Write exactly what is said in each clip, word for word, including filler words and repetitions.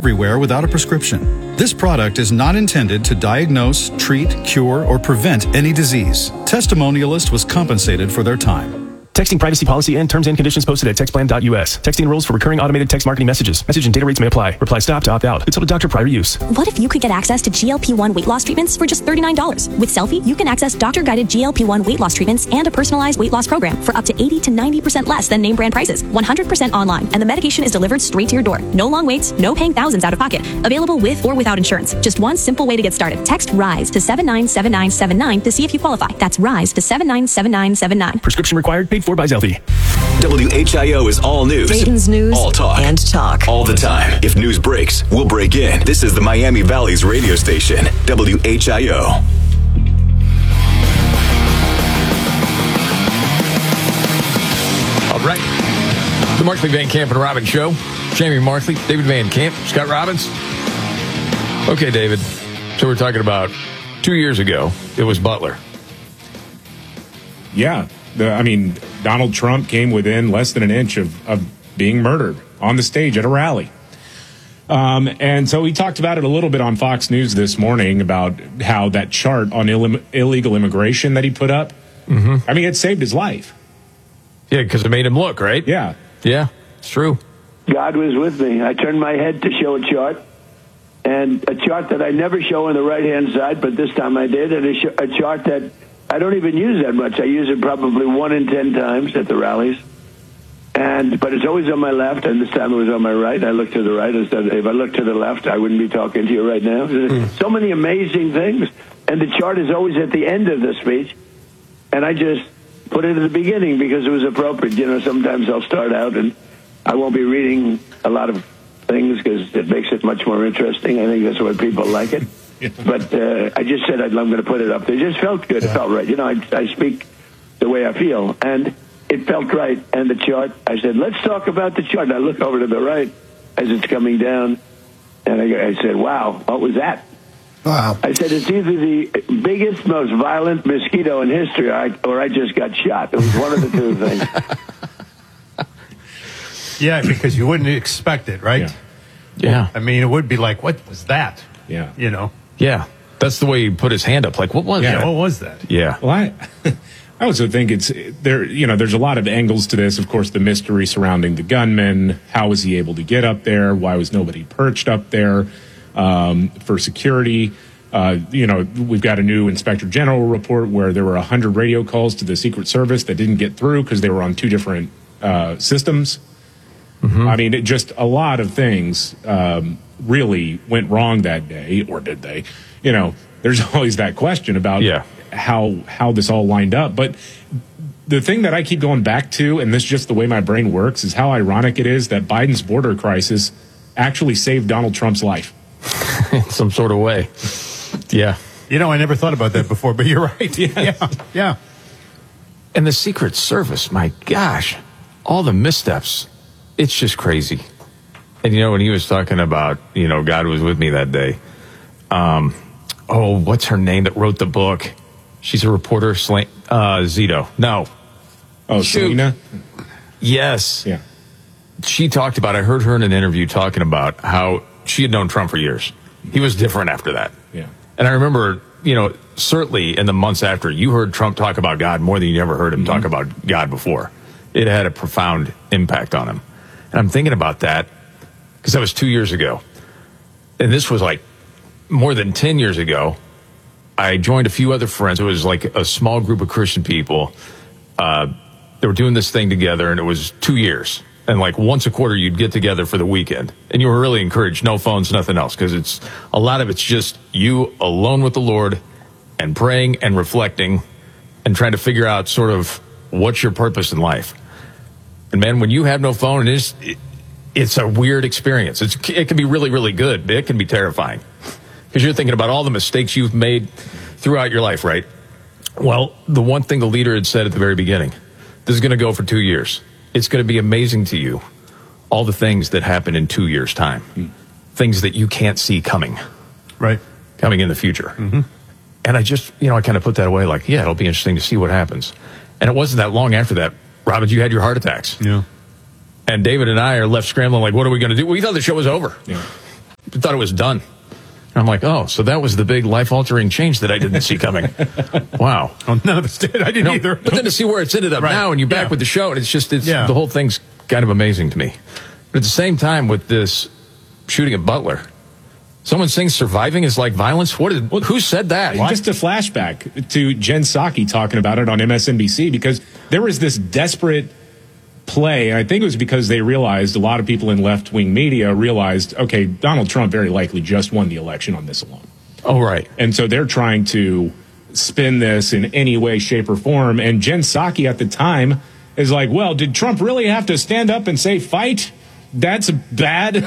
everywhere without a prescription. This product is not intended to diagnose, treat, cure, or prevent any disease. Testimonialist was compensated for their time. Texting privacy policy and terms and conditions posted at textplan dot U S. Texting rules for recurring automated text marketing messages. Message and data rates may apply. Reply stop to opt out. Consult a doctor prior to use. What if you could get access to G L P one weight loss treatments for just thirty-nine dollars? With Selfie, you can access doctor-guided G L P one weight loss treatments and a personalized weight loss program for up to eighty to ninety percent less than name brand prices. one hundred percent online, and the medication is delivered straight to your door. No long waits, no paying thousands out of pocket. Available with or without insurance. Just one simple way to get started. Text RISE to seven nine seven nine seven nine to see if you qualify. That's RISE to seven nine seven nine seven nine. Prescription required, paid for by Selfie. W H I O is all news. Dayton's news. All talk. And talk. All the time. If news breaks, we'll break in. This is the Miami Valley's radio station, W H I O. All right. The Markley, Van Camp, and Robbins Show. Jamie Markley, David Van Camp, Scott Robbins. Okay, David. So we're talking about two years ago. It was Butler. Yeah. The, I mean, Donald Trump came within less than an inch of, of being murdered on the stage at a rally. Um, and so he talked about it a little bit on Fox News this morning about how that chart on Ill- illegal immigration that he put up, mm-hmm. I mean, it saved his life. Yeah, because it made him look, right? Yeah. Yeah, it's true. God was with me. I turned my head to show a chart, and a chart that I never show on the right-hand side, but this time I did, and a, sh- a chart that I don't even use that much. I use it probably one in ten times at the rallies. And but it's always on my left, and this time it was on my right. I looked to the right. I said, if I looked to the left, I wouldn't be talking to you right now. Mm. So many amazing things. And the chart is always at the end of the speech. And I just put it at the beginning because it was appropriate. You know, sometimes I'll start out, and I won't be reading a lot of things because it makes it much more interesting. I think that's why people like it. Yeah. But uh, I just said I'm going to put it up there. It just felt good. Yeah. It felt right. You know, I, I speak the way I feel. And it felt right. And the chart, I said, let's talk about the chart. And I look over to the right as it's coming down. And I, I said, wow, what was that? Wow. I said, it's either the biggest, most violent mosquito in history or I, or I just got shot. It was one of the two things. Yeah, because you wouldn't expect it, right? Yeah. yeah. I mean, it would be like, what was that? Yeah. You know? Yeah. That's the way he put his hand up. Like, what was yeah, that? What was that? Yeah. Well, I, I also think it's there, you know, there's a lot of angles to this. Of course, the mystery surrounding the gunman. How was he able to get up there? Why was nobody perched up there um, for security? Uh, you know, we've got a new Inspector General report where there were one hundred radio calls to the Secret Service that didn't get through because they were on two different uh, systems. Mm-hmm. I mean, it just a lot of things um, really went wrong that day, or did they? You know, there's always that question about yeah. how how this all lined up. But the thing that I keep going back to, and this is just the way my brain works, is how ironic it is that Biden's border crisis actually saved Donald Trump's life. In some sort of way. Yeah. You know, I never thought about that before, but you're right. Yes. Yeah. Yeah. And the Secret Service, my gosh, all the missteps. It's just crazy. And, you know, when he was talking about, you know, God was with me that day. Um, oh, what's her name that wrote the book? She's a reporter, Sla- uh, Zito. No. Oh, Selena? Yes. Yeah. She talked about, I heard her in an interview talking about how she had known Trump for years. He was different after that. Yeah. And I remember, you know, certainly in the months after, you heard Trump talk about God more than you ever heard him mm-hmm. talk about God before. It had a profound impact on him. And I'm thinking about that because that was two years ago. And this was like more than ten years ago. I joined a few other friends. It was like a small group of Christian people. Uh, they were doing this thing together, and it was two years. And like once a quarter, you'd get together for the weekend. And you were really encouraged. No phones, nothing else. Because it's a lot of it's just you alone with the Lord and praying and reflecting and trying to figure out sort of what's your purpose in life. And man, when you have no phone, it's, it's a weird experience. It's, it can be really, really good, but it can be terrifying. Because you're thinking about all the mistakes you've made throughout your life, right? Well, the one thing the leader had said at the very beginning, this is going to go for two years. It's going to be amazing to you, all the things that happen in two years' time. Mm. Things that you can't see coming. Right. Coming in the future. Mm-hmm. And I just, you know, I kind of put that away like, yeah, it'll be interesting to see what happens. And it wasn't that long after that, Robin, you had your heart attacks. Yeah. And David and I are left scrambling like, what are we going to do? We thought the show was over. Yeah. thought it was done. And I'm like, oh, so that was the big life-altering change that I didn't see coming. Wow. Oh, none of us did. I didn't No, either. but then to see where it's ended up Right. now, and you're back Yeah. with the show, and it's just, it's, Yeah. the whole thing's kind of amazing to me. But at the same time, with this shooting at Butler, someone saying surviving is like violence? What is, who said that? Just a flashback to Jen Psaki talking about it on M S N B C, because there was this desperate play, and I think it was because they realized, a lot of people in left-wing media realized, okay, Donald Trump very likely just won the election on this alone. Oh, right. And so they're trying to spin this in any way, shape, or form. And Jen Psaki at the time is like, well, did Trump really have to stand up and say fight? That's bad.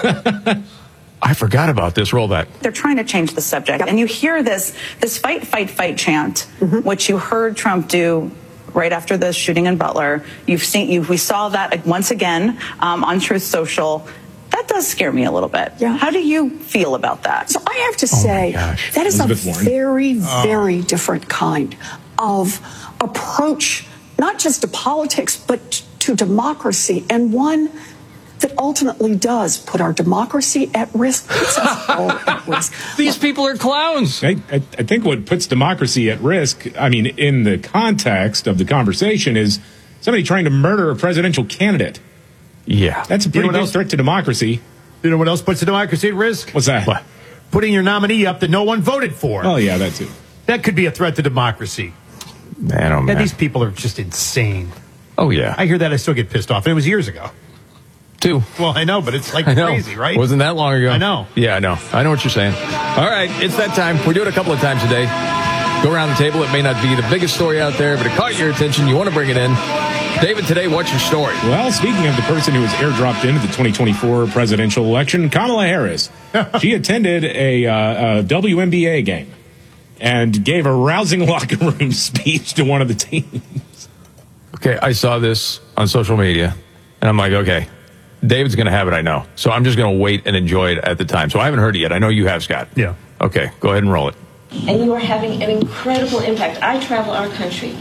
I forgot about this. Roll that. They're trying to change the subject. And you hear this this fight, fight, fight chant, mm-hmm. which you heard Trump do right after the shooting in Butler. You've seen, you, we saw that once again um, on Truth Social. That does scare me a little bit. Yeah. How do you feel about that? So I have to say, that is Elizabeth a Warren. very, Oh. very different kind of approach, not just to politics, but to democracy, and one that ultimately does put our democracy at risk, puts us all at risk. These people are clowns. I, I, I think what puts democracy at risk, I mean, in the context of the conversation, is somebody trying to murder a presidential candidate. Yeah. That's a pretty You know what big else? threat to democracy. You know what else puts the democracy at risk? What's that? What? Putting your nominee up that no one voted for. Oh, yeah, that too. That could be a threat to democracy. Man, oh, Yeah, man. these people are just insane. Oh, yeah. I hear that, I still get pissed off. And it was years ago. Two. Well, I know, but it's like I know. crazy, right? Wasn't that long ago? I know. Yeah, I know. I know what you're saying. All right, it's that time. We do it a couple of times a day. Go around the table. It may not be the biggest story out there, but it caught your attention. You want to bring it in. David, today, what's your story? Well, speaking of the person who was airdropped into the twenty twenty-four presidential election, Kamala Harris. She attended a, uh, a W N B A game and gave a rousing locker room speech to one of the teams. Okay, I saw this on social media, and I'm like, okay, David's going to have it, I know. So I'm just going to wait and enjoy it at the time. So I haven't heard it yet. I know you have, Scott. Yeah. Okay, go ahead and roll it. And you are having an incredible impact. I travel our country.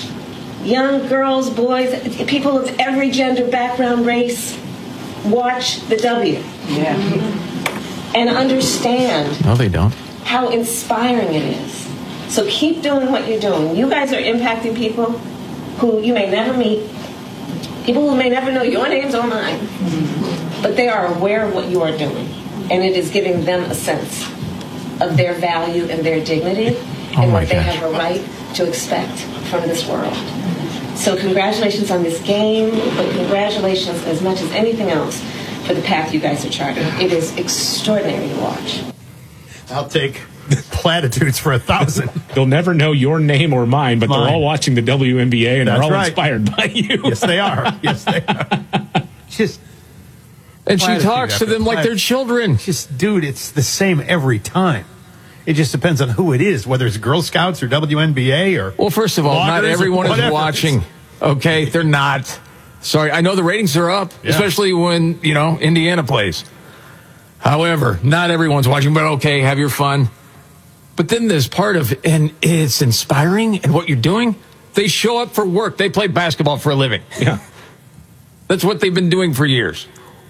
Young girls, boys, people of every gender, background, race, watch the W. Yeah. And understand No, they don't. how inspiring it is. So keep doing what you're doing. You guys are impacting people who you may never meet, people who may never know your names or mine, but they are aware of what you are doing. And it is giving them a sense of their value and their dignity and Oh my what they gosh. have a right to expect from this world. So congratulations on this game, but congratulations as much as anything else for the path you guys are charting. It is extraordinary to watch. I'll take platitudes for a thousand. They'll never know your name or mine, but Mine. they're all watching the W N B A and That's they're all right. inspired by you. Yes, they are. Yes, they are. Just, And she Platitude talks to after them like they're platitude. children. just, dude, it's the same every time. It just depends on who it is, whether it's Girl Scouts or W N B A or. Well, first of all, not bloggers or everyone is whatever. watching. Okay, they're not. Sorry, I know the ratings are up, Yeah. especially when, you know, Indiana plays. However, not everyone's watching, but okay, have your fun. But then there's part of, and it's inspiring, and what you're doing, they show up for work. They play basketball for a living. Yeah. That's what they've been doing for years.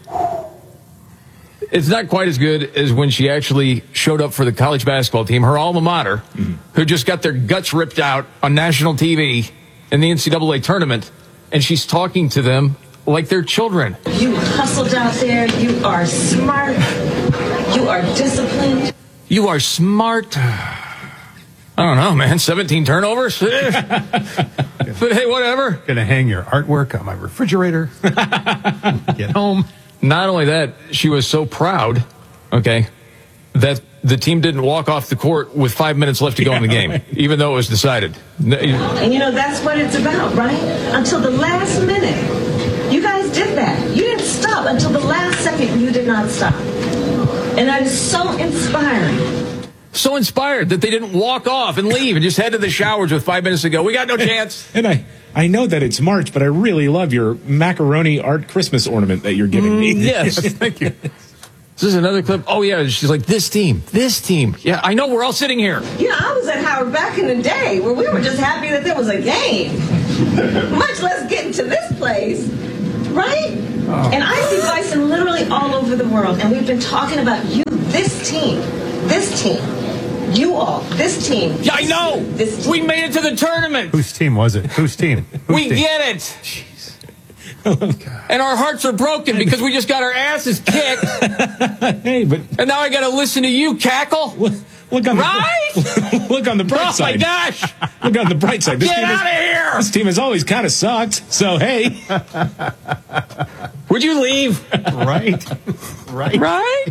It's not quite as good as when she actually showed up for the college basketball team, her alma mater, mm-hmm. who just got their guts ripped out on national T V in the N C double A tournament, and she's talking to them like they're children. You hustled out there. You are smart. You are disciplined. You are smart. I don't know, man. seventeen turnovers? Eh. But hey, whatever. Gonna hang your artwork on my refrigerator. Get home. Not only that, she was so proud, okay, that the team didn't walk off the court with five minutes left to go in the game, even though it was decided. And you know, that's what it's about, right? Until the last minute. You guys did that. You didn't stop until the last second. You did not stop. And that is so inspiring. So inspired that they didn't walk off and leave and just head to the showers with five minutes to go. We got no chance. And I, I know that it's March, but I really love your macaroni art Christmas ornament that you're giving me. Mm, yes. Thank you. This is another clip. Oh, yeah. She's like, this team, this team. Yeah, I know. We're all sitting here. You know, I was at Howard back in the day where we were just happy that there was a game. Much less getting to this place. Right? And I see bison literally all over the world. And we've been talking about you, this team, this team, you all, this team. Yeah, I know. This team. We made it to the tournament. Whose team was it? Whose team? Whose we team? get it. Jeez. And our hearts are broken because we just got our asses kicked. Hey, but and now I got to listen to you cackle. Look on right? the look on the bright oh side. Oh my gosh! Look on the bright side. This Get team out of here! This team has always kind of sucked. So hey, would you leave? Right, right, right.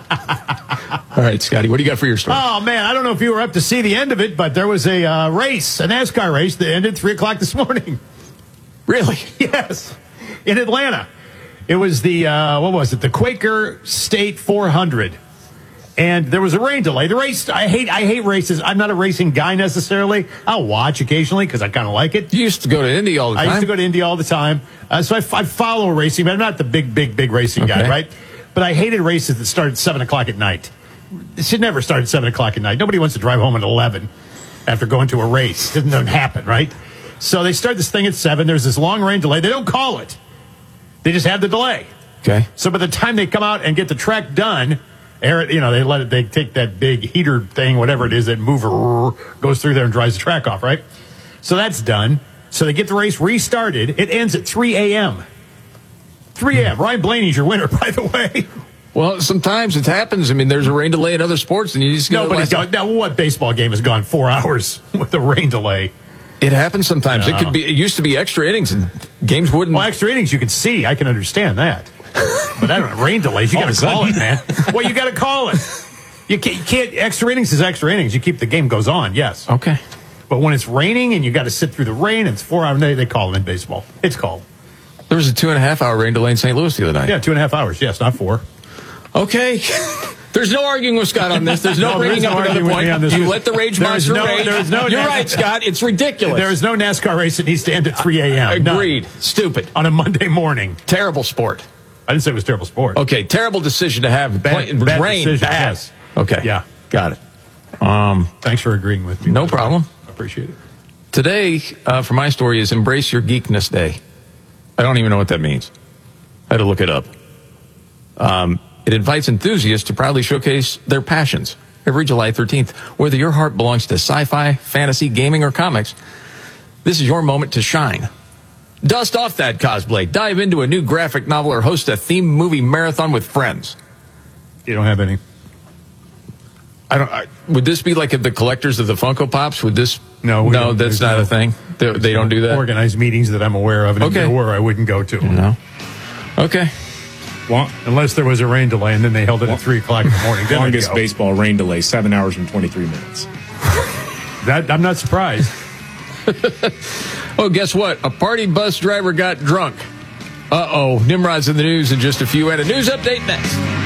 All right, Scotty, what do you got for your story? Oh man, I don't know if you were up to see the end of it, but there was a uh, race, a NASCAR race that ended three o'clock this morning. Really? Yes, in Atlanta. It was the uh, what was it? The Quaker State four hundred. And there was a rain delay. The race, I hate I hate races. I'm not a racing guy necessarily. I'll watch occasionally because I kind of like it. You used to go to Indy all the time. I used to go to Indy all the time. Uh, so I, I follow racing, but I'm not the big, big, big racing okay. guy, right? But I hated races that started at seven o'clock at night. It should never start at seven o'clock at night. Nobody wants to drive home at eleven after going to a race. It doesn't happen, right? So they start this thing at seven. There's this long rain delay. They don't call it. They just have the delay. Okay. So by the time they come out and get the track done, air, you know, they let it, they take that big heater thing, whatever it is, that mover goes through there and dries the track off, right? So that's done. So they get the race restarted. It ends at three a.m. three a.m. Ryan Blaney's your winner, by the way. Well, sometimes it happens. I mean, there's a rain delay in other sports, and you just go. Nobody's gone. Now, what baseball game has gone four hours with a rain delay? It happens sometimes. No. It could be. It used to be extra innings, and games wouldn't. Well, extra innings you can see. I can understand that. But I don't know, rain delays, you got to call it, man. Well, you got to call it. You can't, you can't, extra innings is extra innings. You keep the game goes on, yes. Okay. But when it's raining and you got to sit through the rain, and it's four hours, they, they call it in baseball. It's called. There was a two and a half hour rain delay in Saint Louis the other night. Yeah, two and a half hours. Yes, not four. Okay. There's no arguing with Scott on this. There's no, no bringing no up another point. This. You let the rage monster no, rage. There is no You're NASCAR. right, Scott. It's ridiculous. There is no NASCAR race that needs to end at three a.m. Agreed. None. Stupid. On a Monday morning. Terrible sport. I didn't say it was terrible sport. Okay, terrible decision to have. Bad, play, bad rain. decision, Bad. yes. Okay. Yeah. Got it. Um, Thanks for agreeing with me. No problem. I appreciate it. Today, uh, for my story, is Embrace Your Geekness Day. I don't even know what that means. I had to look it up. Um, it invites enthusiasts to proudly showcase their passions every July thirteenth. Whether your heart belongs to sci-fi, fantasy, gaming, or comics, this is your moment to shine. Dust off that cosplay, dive into a new graphic novel, or host a themed movie marathon with friends. You don't have any? I don't. I, would this be like the collectors of the Funko Pops? Would this? No, we no, don't- that's there's not no- a thing. They, they don't do that. Organized meetings that I'm aware of, and Okay. if there were, I wouldn't go to. No. Okay. Long, Unless there was a rain delay, and then they held it at three o'clock in the morning. Then I'd longest go. baseball rain delay, seven hours and twenty-three minutes. That I'm not surprised. Oh, guess what? A party bus driver got drunk. Uh-oh. Nimrod's in the news in just a few, and a news update next.